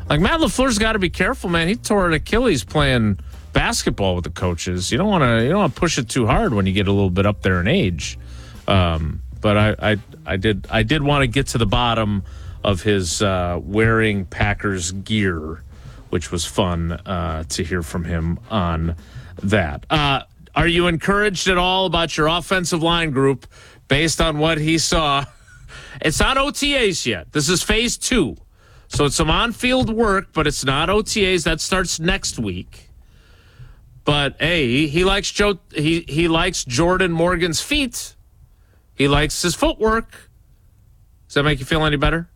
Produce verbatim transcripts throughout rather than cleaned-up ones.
Like, Matt LaFleur's got to be careful, man. He tore an Achilles playing basketball with the coaches. You don't want to you don't want to push it too hard when you get a little bit up there in age. Um, but I, I I did I did want to get to the bottom of his uh, wearing Packers gear, which was fun uh, to hear from him on that. Uh, are you encouraged at all about your offensive line group based on what he saw? It's not O T As yet. This is phase two. So it's some on-field work, but it's not O T As. That starts next week. But hey, he likes Joe. He he likes Jordan Morgan's feet. He likes his footwork. Does that make you feel any better?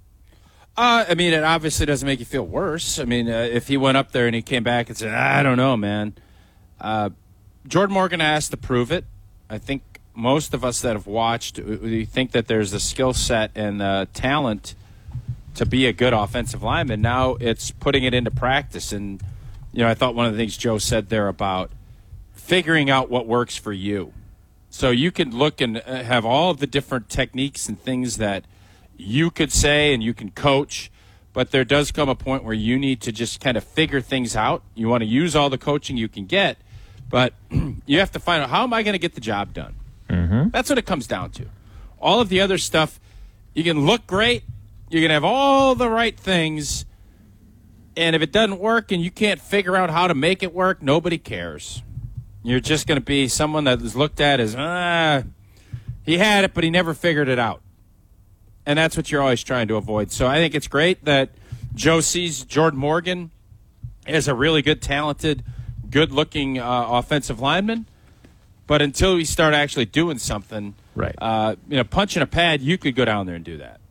Uh, I mean, it obviously doesn't make you feel worse. I mean, uh, if he went up there and he came back and said, "I don't know, man," uh, Jordan Morgan has to prove it. I think most of us that have watched, we think that there's the skill set and the talent to be a good offensive lineman. Now it's putting it into practice. And, you know, I thought one of the things Joe said there about figuring out what works for you. So you can look and have all of the different techniques and things that you could say and you can coach, but there does come a point where you need to just kind of figure things out. You want to use all the coaching you can get, but you have to find out, how am I going to get the job done? Mm-hmm. That's what it comes down to. All of the other stuff, you can look great, you're going to have all the right things, and if it doesn't work and you can't figure out how to make it work, nobody cares. You're just going to be someone that is looked at as, ah, he had it, but he never figured it out. And that's what you're always trying to avoid. So I think it's great that Joe sees Jordan Morgan as a really good, talented, good-looking uh, offensive lineman. But until we start actually doing something, right? Uh, you know, punching a pad, you could go down there and do that.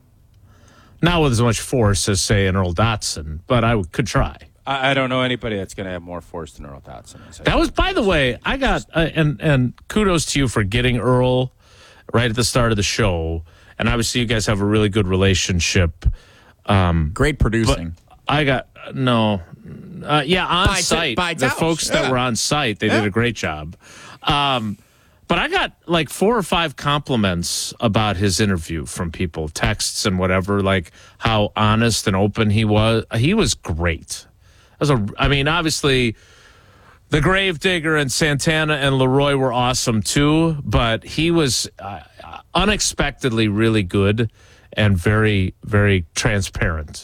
Not with as much force as, say, an Earl Dotson, but I could try. I, I don't know anybody that's going to have more force than Earl Dotson. That was, by the way, I got, uh, and, and kudos to you for getting Earl right at the start of the show. And obviously you guys have a really good relationship. Um, Great producing. I got, no, uh, yeah, on by site. T- by the Tausch. folks yeah. that were on site, they yeah. did a great job. Um, But I got like four or five compliments about his interview from people, texts and whatever, like how honest and open he was. He was great. As a, I mean, obviously, the Gravedigger and Santana and Leroy were awesome too, but he was uh, unexpectedly really good and very, very transparent.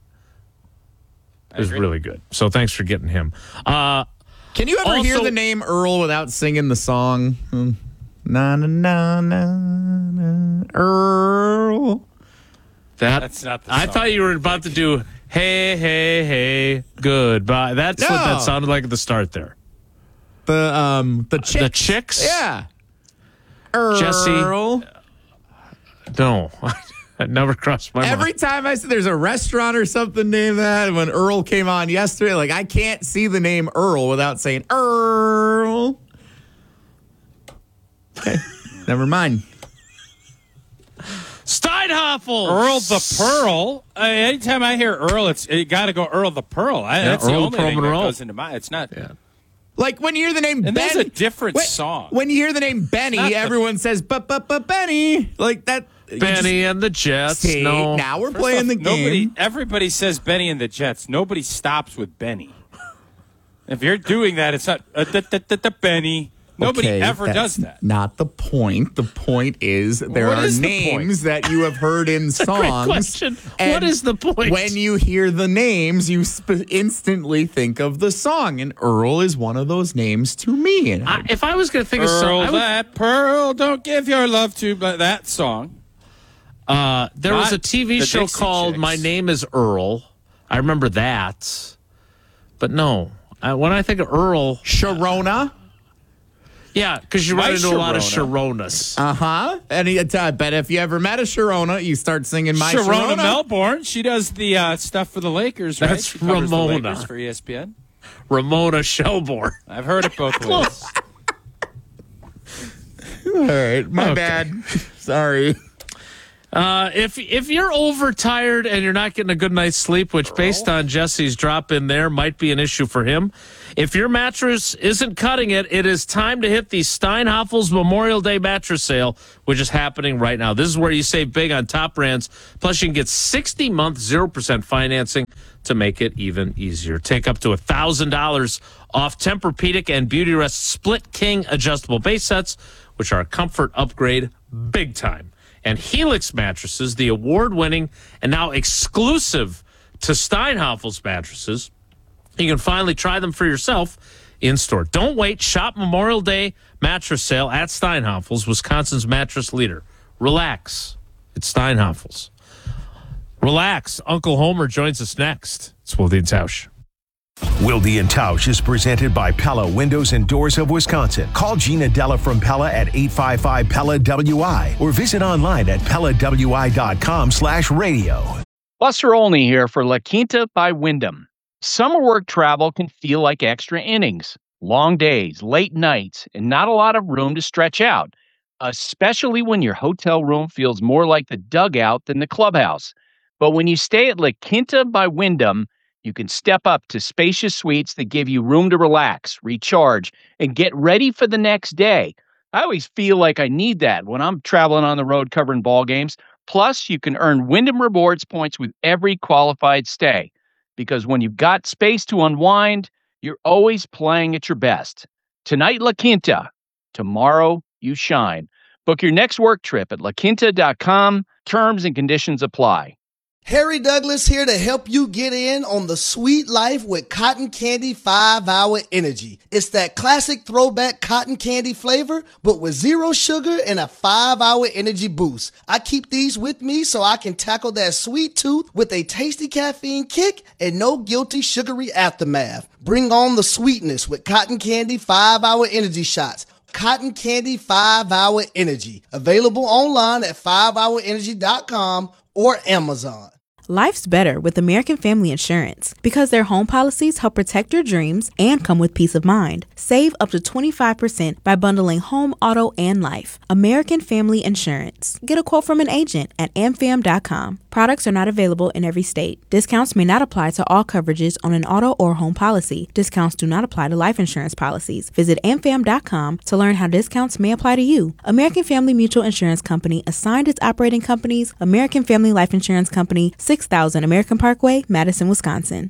It was really good. So thanks for getting him. Uh, Can you ever also, hear the name Earl without singing the song? Hmm. Na na na na na Earl. That, That's not the I song. thought you were about to do hey, hey, hey, goodbye. That's No. what that sounded like at the start there. The um the chicks. The Chicks? Yeah. Earl. Jesse. No. That never crossed my Every mind. time I see there's a restaurant or something named that, when Earl came on yesterday, like I can't see the name Earl without saying Earl. Okay, never mind. Steinhoffel. Earl the Pearl. Uh, anytime I hear Earl, it's you got to go Earl the Pearl. I, Yeah, that's the Earl only Pearl thing that Monroe. goes into my. It's not. Yeah. Like when you hear the name And Benny. that's a different Wait, song. When you hear the name Benny, Not the- everyone says but but but Benny. Like that. you Benny just- and the Jets. See, no. now we're First playing off, the nobody, game. Everybody says Benny and the Jets. Nobody stops with Benny. If you're doing that, it's not uh, da, da, da, da, Benny. Nobody Okay, ever that's does that. Not the point. The point is there What are is the names that you have heard in Great songs. question. and What is the point? When you hear the names, you sp- instantly think of the song, and Earl is one of those names to me. And I, if I was going to think of Earl something, I would, that pearl, don't give your love to but that song. uh, there was Not a T V the show Dixie called Chicks. My Name is Earl. I remember that. But no. Uh, when I think of Earl, Sharona. yeah, because you My run into a lot of Sharona. Sharonas. Uh huh. And he, I bet if you ever met a Sharona, you start singing My Sharona Sharona. Melbourne. She does the uh, stuff for the Lakers, right? That's She covers the Ramona. Lakers for E S P N. Ramona Shelbourne. I've heard it both ways. All right, my Okay. bad. Sorry. Uh, if if you're overtired and you're not getting a good night's sleep, which based on Jesse's drop in there might be an issue for him, if your mattress isn't cutting it, it is time to hit the Steinhafels Memorial Day mattress sale, which is happening right now. This is where you save big on top brands. Plus, you can get sixty month zero percent financing to make it even easier. Take up to one thousand dollars off Tempur-Pedic and Beautyrest Split King adjustable base sets, which are a comfort upgrade big time. And Helix mattresses, the award-winning and now exclusive to Steinhafels mattresses. You can finally try them for yourself in-store. Don't wait. Shop Memorial Day mattress sale at Steinhafels, Wisconsin's mattress leader. Relax. It's Steinhafels. Relax. Uncle Homer joins us next. It's Wilde and Tausch. Wilde and Tausch is presented by Pella Windows and Doors of Wisconsin. Call Gina Della from Pella at eight five five Pella W I or visit online at pella w i dot com slash radio. Buster Olney here for La Quinta by Wyndham. Summer work travel can feel like extra innings. Long days, late nights, and not a lot of room to stretch out, especially when your hotel room feels more like the dugout than the clubhouse. But when you stay at La Quinta by Wyndham, you can step up to spacious suites that give you room to relax, recharge, and get ready for the next day. I always feel like I need that when I'm traveling on the road covering ball games. Plus, you can earn Wyndham Rewards points with every qualified stay. Because when you've got space to unwind, you're always playing at your best. Tonight, La Quinta. Tomorrow, you shine. Book your next work trip at la quinta dot com. Terms and conditions apply. Harry Douglas here to help you get in on the sweet life with Cotton Candy five hour Energy. It's that classic throwback cotton candy flavor, but with zero sugar and a five hour energy boost. I keep these with me so I can tackle that sweet tooth with a tasty caffeine kick and no guilty sugary aftermath. Bring on the sweetness with Cotton Candy five hour Energy shots. Cotton Candy five hour Energy. Available online at five hour energy dot com or Amazon. Life's better with American Family Insurance because their home policies help protect your dreams and come with peace of mind. Save up to twenty-five percent by bundling home, auto, and life. American Family Insurance. Get a quote from an agent at a m fam dot com. Products are not available in every state. Discounts may not apply to all coverages on an auto or home policy. Discounts do not apply to life insurance policies. Visit a m fam dot com to learn how discounts may apply to you. American Family Mutual Insurance Company assigned its operating companies, American Family Life Insurance Company, six thousand American Parkway, Madison, Wisconsin.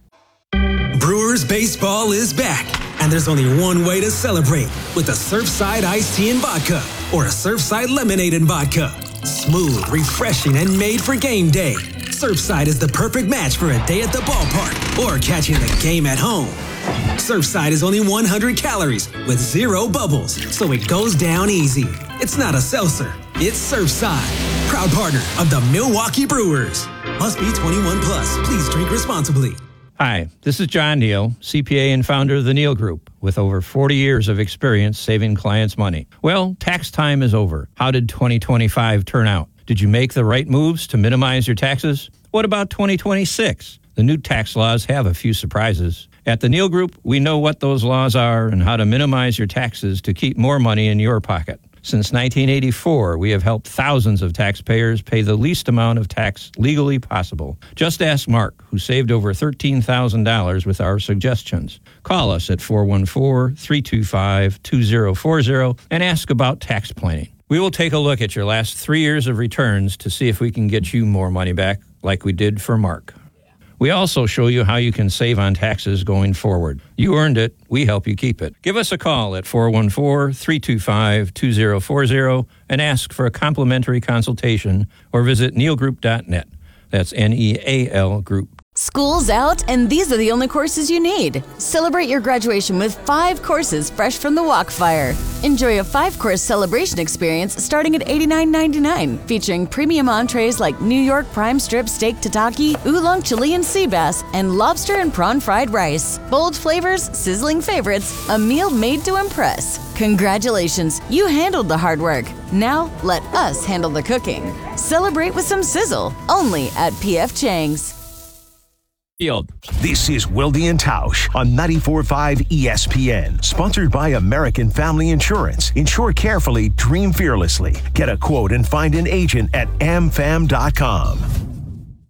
Brewers baseball is back, and there's only one way to celebrate, with a Surfside iced tea and vodka or a Surfside lemonade and vodka. Smooth, refreshing, and made for game day. Surfside is the perfect match for a day at the ballpark or catching the game at home. Surfside is only one hundred calories with zero bubbles, so it goes down easy. It's not a seltzer, it's Surfside. Proud partner of the Milwaukee Brewers. Must be twenty-one plus. Please drink responsibly. Hi, this is John Neal, C P A and founder of the Neal Group, with over forty years of experience saving clients money. Well, tax time is over. How did twenty twenty-five turn out? Did you make the right moves to minimize your taxes? What about twenty twenty-six? The new tax laws have a few surprises. At the Neal Group, we know what those laws are and how to minimize your taxes to keep more money in your pocket. Since nineteen eighty-four, we have helped thousands of taxpayers pay the least amount of tax legally possible. Just ask Mark, who saved over thirteen thousand dollars with our suggestions. Call us at four one four, three two five, two zero four zero and ask about tax planning. We will take a look at your last three years of returns to see if we can get you more money back like we did for Mark. We also show you how you can save on taxes going forward. You earned it. We help you keep it. Give us a call at four one four, three two five, two zero four zero and ask for a complimentary consultation or visit neal group dot net. That's N E A L Group. School's out, and these are the only courses you need. Celebrate your graduation with five courses fresh from the Walkfire. Enjoy a five-course celebration experience starting at eighty-nine ninety-nine, featuring premium entrees like New York prime strip steak tataki, oolong Chilean sea bass, and lobster and prawn fried rice. Bold flavors, sizzling favorites, a meal made to impress. Congratulations, you handled the hard work. Now let us handle the cooking. Celebrate with some sizzle, only at P F Chang's. Field. This is Wilde and Tausch on ninety-four point five E S P N. Sponsored by American Family Insurance. Insure carefully, dream fearlessly. Get a quote and find an agent at am fam dot com.